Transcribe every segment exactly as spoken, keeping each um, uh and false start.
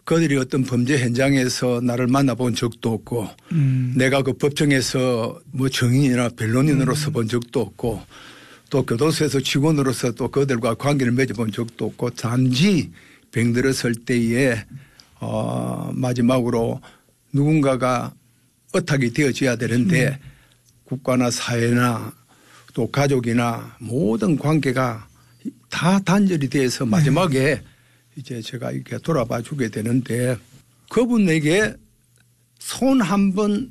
그들이 어떤 범죄 현장에서 나를 만나본 적도 없고 음. 내가 그 법정에서 뭐 증인이나 변론인으로서 음. 본 적도 없고 또 교도소에서 직원으로서 또 그들과 관계를 맺어본 적도 없고 단지 병들어 설 때에 어 마지막으로 누군가가 어탁이 되어져야 되는데 음. 국가나 사회나 또 가족이나 모든 관계가 다 단절이 돼서 마지막에 네. 이제 제가 이렇게 돌아봐 주게 되는데 그분에게 손 한 번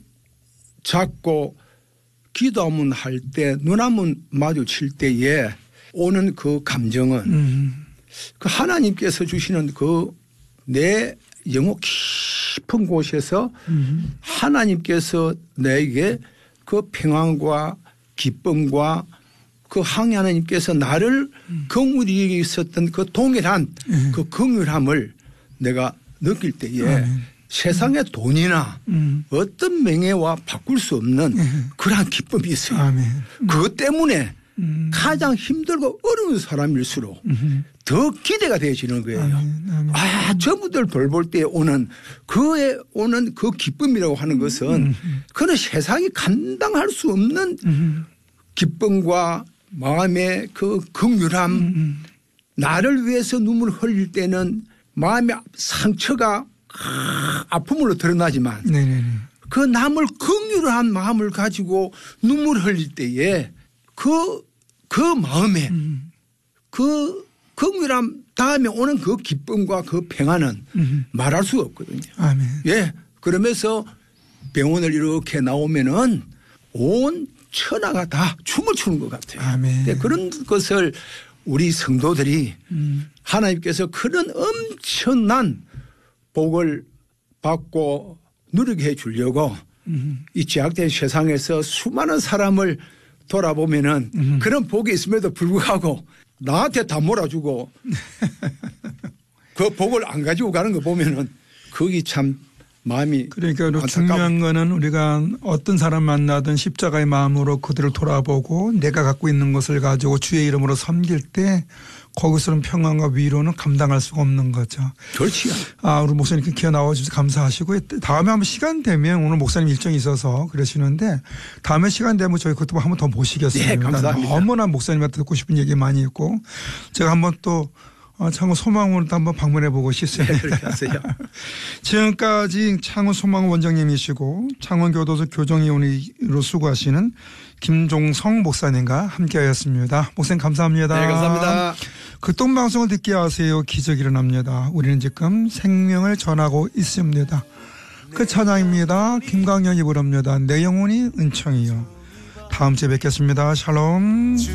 잡고 기도 한번 할 때 눈 한 번 마주칠 때에 오는 그 감정은 음. 그 하나님께서 주시는 그 내 영혼 깊은 곳에서 음. 하나님께서 내게 그 평안과 기쁨과 그 항해 하나님께서 나를 음. 긍휼히 있었던 그 동일한 음. 그 긍휼함을 내가 느낄 때에 음. 세상의 돈이나 음. 어떤 명예와 바꿀 수 없는 음. 그러한 기쁨이 있어요. 아멘. 음. 그것 때문에 음. 가장 힘들고 어려운 사람일수록 음. 더 기대가 되어지는 거예요. 아멘. 아멘. 아, 저분들 돌볼 때 오는 그에 오는 그 기쁨이라고 하는 것은 음. 그는 세상이 감당할 수 없는 음. 기쁨과 마음의 그 긍휼함 음. 나를 위해서 눈물을 흘릴 때는 마음의 상처가 아픔으로 드러나지만 네네네. 그 남을 긍휼한 마음을 가지고 눈물을 흘릴 때에 그, 그 마음에 음. 그 긍휼함 다음에 오는 그 기쁨과 그 평안은 음. 말할 수가 없거든요. 아멘. 예. 그러면서 병원을 이렇게 나오면은 온 천하가 다 춤을 추는 것 같아요. 아멘. 네, 그런 것을 우리 성도들이 음. 하나님께서 그런 엄청난 복을 받고 누리게 해 주려고 음. 이 제약된 세상에서 수많은 사람을 돌아보면은 음. 그런 복이 있음에도 불구하고 나한테 다 몰아주고 그 복을 안 가지고 가는 거 보면은 거기 참 마음이 그러니까 안타까워. 중요한 거는 우리가 어떤 사람 만나든 십자가의 마음으로 그들을 돌아보고 내가 갖고 있는 것을 가지고 주의 이름으로 섬길 때 거기서는 평안과 위로는 감당할 수가 없는 거죠. 그렇지요. 아, 우리 목사님 이렇게 기어 나와 주셔서 감사하시고 다음에 한번 시간 되면 오늘 목사님 일정이 있어서 그러시는데 다음에 시간 되면 저희 그것도 한번 더 모시겠습니다. 네, 감사합니다. 너무나 목사님한테 듣고 싶은 얘기 많이 있고 제가 한번 또 창원 소망원도 한번 방문해 보고 싶습니다. 네, 그렇게 하세요. 지금까지 창원 소망원 원장님이시고 창원교도소 교정위원으로 수고하시는 김종성 목사님과 함께하였습니다. 목사님 감사합니다. 네, 감사합니다. 극동 방송을 듣게 하세요. 기적이 일어납니다. 우리는 지금 생명을 전하고 있습니다. 그 찬양입니다. 김광현이 부릅니다. 내 영혼이 은총이요. 다음 주에 뵙겠습니다. 샬롬.